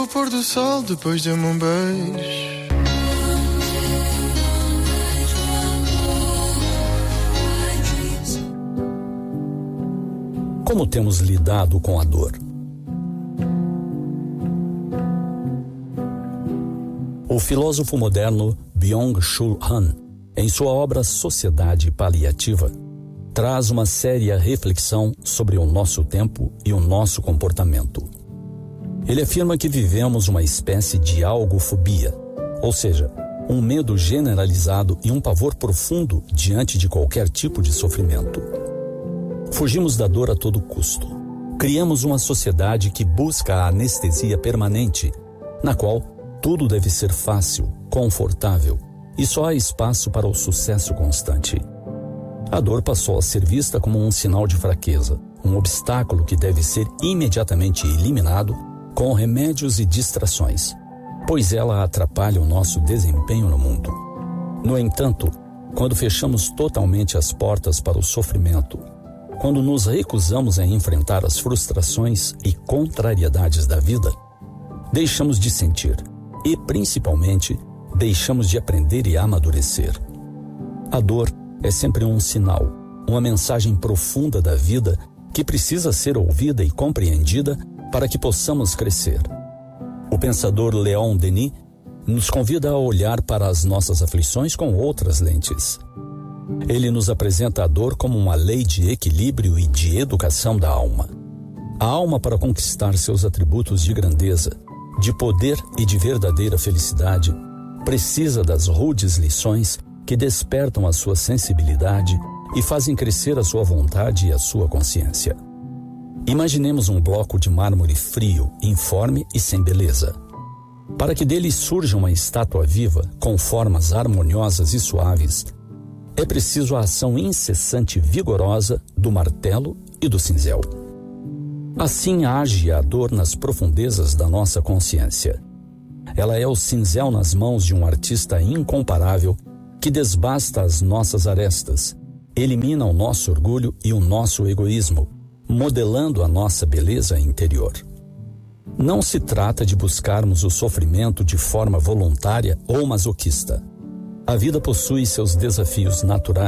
pôr do sol, depois dê-me um beijo. Como temos lidado com a dor? O filósofo moderno Byung-Chul Han, em sua obra Sociedade Paliativa, traz uma séria reflexão sobre o nosso tempo e o nosso comportamento. Ele afirma que vivemos uma espécie de algofobia, ou seja, um medo generalizado e um pavor profundo diante de qualquer tipo de sofrimento. Fugimos da dor a todo custo. Criamos uma sociedade que busca a anestesia permanente, na qual tudo deve ser fácil, confortável e só há espaço para o sucesso constante. A dor passou a ser vista como um sinal de fraqueza, um obstáculo que deve ser imediatamente eliminado com remédios e distrações, pois ela atrapalha o nosso desempenho no mundo. No entanto, quando fechamos totalmente as portas para o sofrimento, quando nos recusamos a enfrentar as frustrações e contrariedades da vida, deixamos de sentir e, principalmente, deixamos de aprender e amadurecer. A dor é sempre um sinal, uma mensagem profunda da vida que precisa ser ouvida e compreendida para que possamos crescer. O pensador Leon Denis nos convida a olhar para as nossas aflições com outras lentes. Ele nos apresenta a dor como uma lei de equilíbrio e de educação da alma. A alma, para conquistar seus atributos de grandeza, de poder e de verdadeira felicidade, precisa das rudes lições que despertam a sua sensibilidade e fazem crescer a sua vontade e a sua consciência. Imaginemos um bloco de mármore frio, informe e sem beleza. Para que dele surja uma estátua viva, com formas harmoniosas e suaves, é preciso a ação incessante e vigorosa do martelo e do cinzel. Assim age a dor nas profundezas da nossa consciência. Ela é o cinzel nas mãos de um artista incomparável que desbasta as nossas arestas, elimina o nosso orgulho e o nosso egoísmo, modelando a nossa beleza interior. Não se trata de buscarmos o sofrimento de forma voluntária ou masoquista. A vida possui seus desafios naturais